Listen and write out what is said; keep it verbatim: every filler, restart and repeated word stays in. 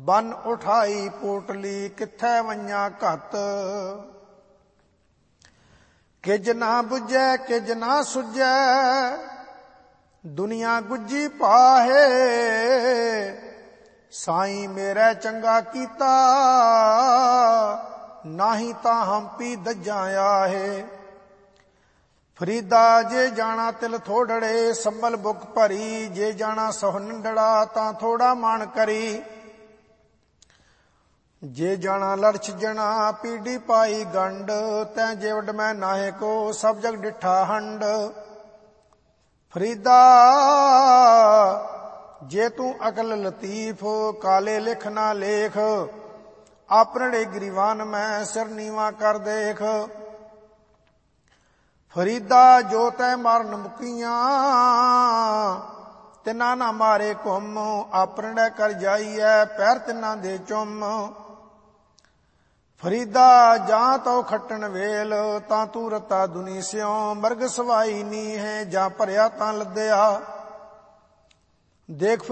बन उठाई पोटली किथै वंजा घत। किज ना बुझै किज ना सुझै दुनिया गुज्जी पाहे। साईं मेरा चंगा कीता नाही तां हंपी दज्जां आहे। फरीदा जे जाना तिल थोड़ड़े संभल बुक भरी। जे जाना सह नंदड़ा तां थोड़ा मान करी। जे जाना लड़छ जना पीड़ी पाई गंड। तैं जेवड मैं नाहे को सब जग डिठा हंड। फरीदा जे तू अकल लतीफ काले लिख ना लेख। आपनड़े गिरीवान मैं सिर नीवा कर देख। फरीदा जो तै मारन मुकियां तिना ना मारे घुम। आपनड़े कर जाइए पैर तिना दे चुम। फरीदा जां तो खट्टन वेल तां तू रता दुनी स्यों। मरग सवाई नी है जां भरिया तां लद्या। देख